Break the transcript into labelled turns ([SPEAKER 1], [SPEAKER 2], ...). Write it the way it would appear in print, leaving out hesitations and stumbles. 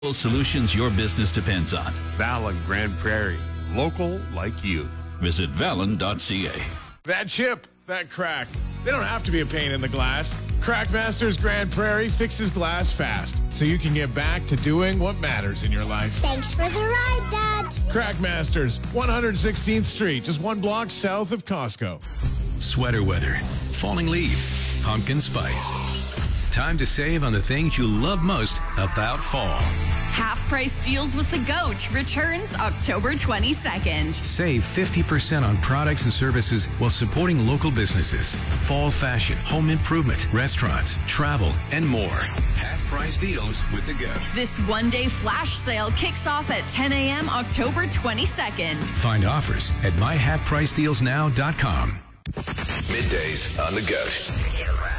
[SPEAKER 1] Solutions your business depends on.
[SPEAKER 2] Valon Grand Prairie, local like you.
[SPEAKER 1] Visit valon.ca.
[SPEAKER 3] That chip, that crack, they don't have to be a pain in the glass. Crackmasters Grand Prairie fixes glass fast, so you can get back to doing what matters in your life.
[SPEAKER 4] Thanks for the ride, Dad.
[SPEAKER 3] Crackmasters, 116th Street, just one block south of Costco.
[SPEAKER 5] Sweater weather, falling leaves, pumpkin spice. Time to save on the things you love most about fall.
[SPEAKER 6] Half-price deals with the Goat returns October 22nd.
[SPEAKER 5] Save 50% on products and services while supporting local businesses. Fall fashion, home improvement, restaurants, travel, and more. Half-price deals with the Goat.
[SPEAKER 6] This one-day flash sale kicks off at 10 a.m. October 22nd.
[SPEAKER 5] Find offers at myhalfpricedealsnow.com.
[SPEAKER 7] Middays on the Goat.